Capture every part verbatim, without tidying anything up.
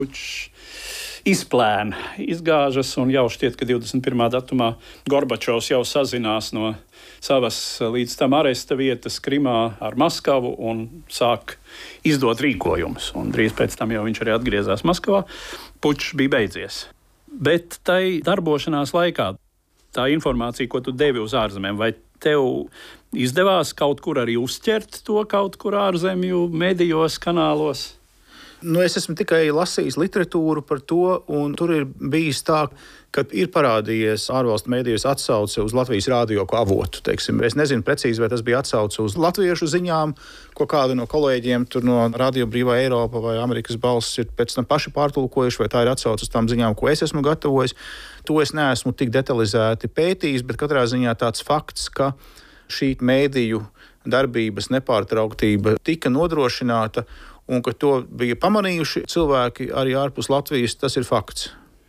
Pučs izplēna, izgāžas, un jau šķiet, ka divdesmit pirmā datumā Gorbačovs jau sazinās no savas līdz tam aresta vietas Krimā ar Maskavu un sāk izdot rīkojumus. Un drīz pēc tam jau viņš arī atgriezās Maskavā. Pučs bija beidzies. Bet tai darbošanās laikā tā informācija, ko tu devi uz ārzemēm, vai tev izdevās kaut kur arī uzķert to kaut kur ārzemju medijos, kanālos? Nu, es esmu tikai lasījis literatūru par to, un tur ir bijis tā, ka ir parādījies ārvalstu mēdījos atsauce uz Latvijas rādio kā avotu. Teiksim. Es nezinu precīzi, vai tas bija atsauce uz latviešu ziņām, ko kādi no kolēģiem tur no Radio Brīvā Eiropa vai Amerikas Balss ir pēc tam paši pārtulkojuši, vai tā ir atsauce uz tām ziņām, ko es esmu gatavojis. To es neesmu tik detalizēti pētījis, bet katrā ziņā tāds fakts, ka šī mēdīju darbības nepārtrauktība tika nodrošināta, un ka to bija pamanījuši cilvēki arī ārpus Latvijas, tas ir fakts.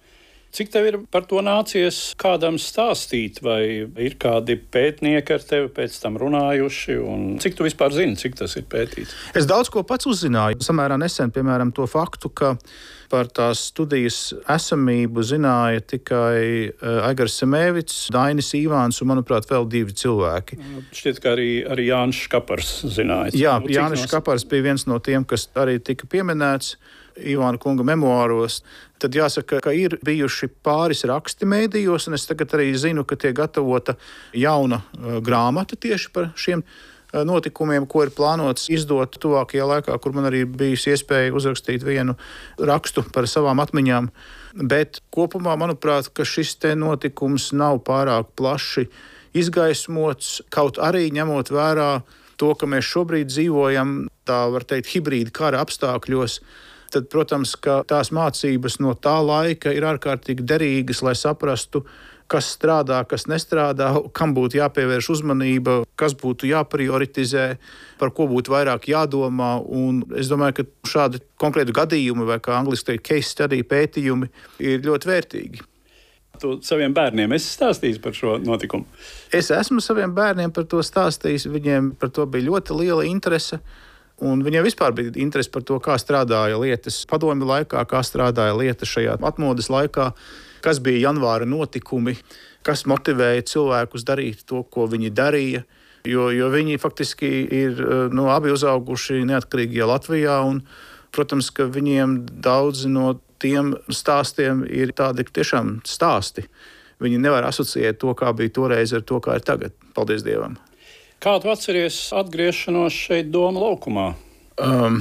Cik tev ir par to nācies kādam stāstīt, vai ir kādi pētnieki ar tevi pēc tam runājuši, un cik tu vispār zini, cik tas ir pētīts? Es daudz ko pats uzzināju. Samērā nesen, piemēram, to faktu, ka par tās studijas esamību zināja tikai Aigars Semēvits, Dainis Ivāns un, manuprāt, vēl divi cilvēki. Šķiet, ka arī, arī Jānis Škapars zināja. Jā, Jānis Škapars bija viens no tiem, kas arī tika pieminēts Ivāna kunga memoāros. Tad jāsaka, ka ir bijuši pāris raksti mēdījos, un es tagad arī zinu, ka tiek gatavota jauna uh, grāmata tieši par šiem uh, notikumiem, ko ir plānots izdot tuvākajā laikā, kur man arī bijusi iespēja uzrakstīt vienu rakstu par savām atmiņām. Bet kopumā, manuprāt, ka šis te notikums nav pārāk plaši izgaismots, kaut arī ņemot vērā to, ka mēs šobrīd dzīvojam, tā var teikt, hibrīda kara apstākļos. Tad, protams, ka tās mācības no tā laika ir ārkārtīgi derīgas, lai saprastu, kas strādā, kas nestrādā, kam būtu jāpievērš uzmanība, kas būtu jāprioritizē, par ko būtu vairāk jādomā. Un es domāju, ka šādi konkrēti gadījumi, vai kā angliski teikt, case study pētījumi, ir ļoti vērtīgi. Tu saviem bērniem esi stāstījis par šo notikumu? Es esmu saviem bērniem par to stāstījis. Viņiem par to bija ļoti liela interese. Un viņiem vispār bija interese par to, kā strādāja lietas padomju laikā, kā strādāja lietas šajā atmodas laikā, kas bija janvāra notikumi, kas motivēja cilvēkus darīt to, ko viņi darīja. Jo, jo viņi faktiski ir nu, abi uzauguši neatkarīgajā Latvijā, un, protams, ka viņiem daudzi no tiem stāstiem ir tādi tiešām stāsti. Viņi nevar asociēt to, kā bija toreiz, ar to, kā ir tagad. Paldies Dievam! Kā tu atceries atgriešanos šeit Doma laukumā? Um,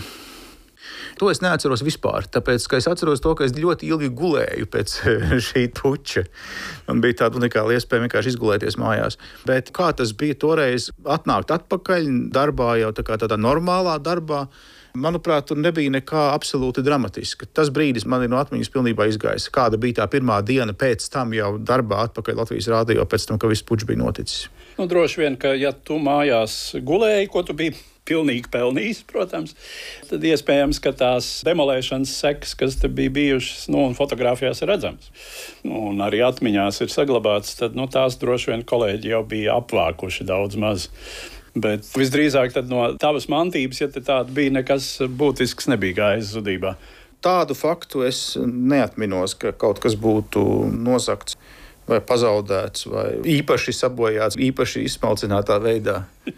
to es neatceros vispār, tāpēc, ka es atceros to, ka es ļoti ilgi gulēju pēc šī puča. Man bija tāda unikāla iespēja vienkārši izgulēties mājās. Bet kā tas bija toreiz atnākt atpakaļ darbā, jau tā kā tādā normālā darbā, manuprāt, tur nebija nekā absolūti dramatiska. Tas brīdis man ir no atmiņas pilnībā izgājis. Kāda bija tā pirmā diena pēc tam jau darbā atpakaļ Latvijas rādio, pēc tam, ka viss pučs bija noticis. Nu, droši vien, ka ja tu mājās gulēji, ko tu biji pilnīgi pelnījis, protams, tad iespējams, ka tās demolēšanas sekas, kas te bija bijušas, nu, un fotogrāfijās ir redzamas, nu, un arī atmiņās ir saglabātas, tad nu, tās droši vien kolēģi jau bija apvākuši daudz maz. Bet visdrīzāk tad no tavas mantības, ja te tāda bija, nekas būtisks nebija gājis zudībā. Tādu faktu es neatminos, ka kaut kas būtu nozagts vai pazaudēts, vai īpaši sabojāts, īpaši izsmalcinātā veidā.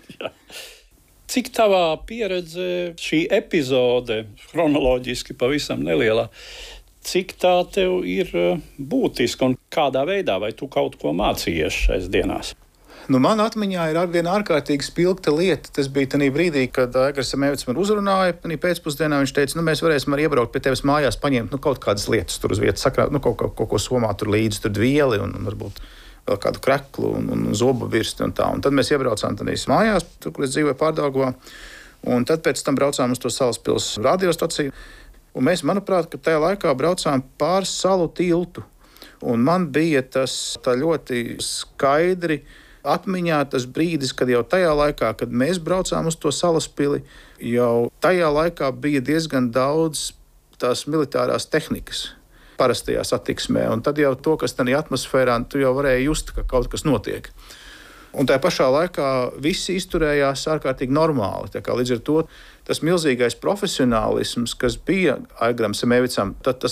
Cik tavā pieredzē šī epizode, chronoloģiski pavisam nelielā, cik tā tev ir būtiska un kādā veidā, vai tu kaut ko mācījies šais dienās? Nu, man atmiņā ir viena ārkārtīgi spilgta lieta. Tas bija tajā brīdī, kad Aigars Semēvits man uzrunāja. Pēcpusdienā viņš teica, nu, mēs varēsim arī iebraukt pie tevis mājās, paņemt nu, kaut kādas lietas tur uz vietas, sakrāt, nu, kaut, kaut, kaut ko somā tur līdzi, tur dvieli un, un varbūt vēl kādu kreklu un, un zobu virsti un tā. Un tad mēs iebraucām tādīs mājās, tur, kur es dzīvoju Pārdaugavā. Un tad pēc tam braucām uz to Salaspils radiostaciju. Un mēs, manuprāt, ka tajā laikā braucām pār salu tiltu. Un man bija tas tā ļoti skaidri atmiņā tas brīdis, kad jau tajā laikā, kad mēs braucām uz to Salaspili, jau tajā laikā bija diezgan daudz tās militārās tehnikas parastajā satiksmē. Un tad jau to, kas tādā atmosfērā, tu jau varēji just, ka kaut kas notiek. Un tajā pašā laikā visi izturējās ārkārtīgi normāli. Tā kā līdz ar to tas milzīgais profesionālisms, kas bija Aigaram Semevicam, tad tas